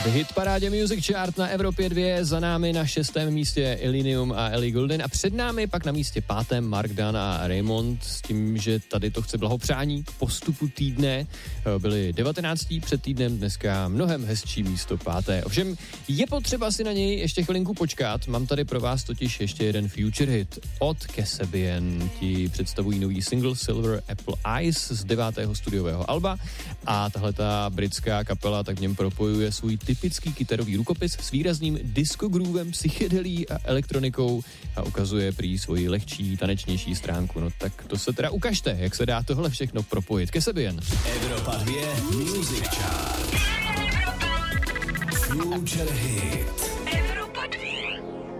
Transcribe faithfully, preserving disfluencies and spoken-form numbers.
V hit parádě Music Chart na Evropě dva, za námi na šestém místě Illenium a Ellie Goulding a před námi pak na místě pátém Mark Dunn a Raymond s tím, že tady to chce blahopřání k postupu týdne. Byli devatenáctí před týdnem, dneska mnohem hezčí místo páté. Ovšem je potřeba si na něj ještě chvilinku počkat, mám tady pro vás totiž ještě jeden future hit od Kasabian. Ti představují nový single Silver Apple Eyes z devátého studiového alba a tahle ta britská kapela tak v něm propojuje svůj typický kytarový rukopis s výrazným disco groovem, psychedelí a elektronikou a ukazuje prý svoji lehčí, tanečnější stránku. No tak to se teda ukažte, jak se dá tohle všechno propojit. Kasabian. Evropa dva Music Chart. Future Hit.